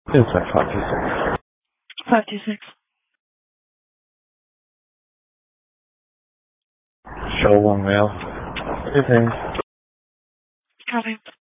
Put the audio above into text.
It's like 526. 526. Show one mail. Evening. Copy.